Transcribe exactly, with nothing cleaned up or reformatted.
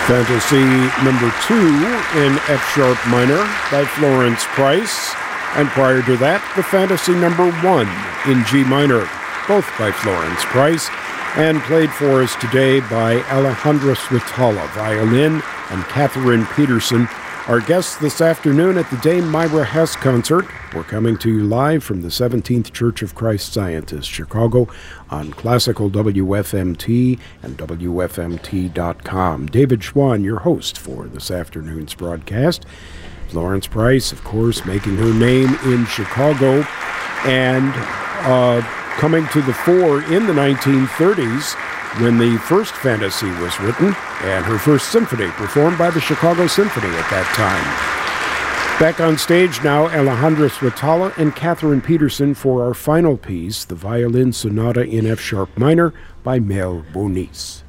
Fantasy number two in F-sharp minor by Florence Price. And prior to that, the Fantasy number one in G minor, both by Florence Price, and played for us today by Alejandra Switala, violin, and Catherine Peterson. Our guests this afternoon at the Dame Myra Hess concert. We're coming to you live from the seventeenth Church of Christ Scientist, Chicago, on Classical W F M T and W F M T dot com. David Schwann, your host for this afternoon's broadcast. Florence Price, of course, making her name in Chicago and uh, coming to the fore in the nineteen thirties when the first Fantasy was written and her first symphony performed by the Chicago Symphony at that time. Back on stage now, Alejandra Switala and Catherine Peterson for our final piece, the Violin Sonata in F-sharp minor by Mel Bonis.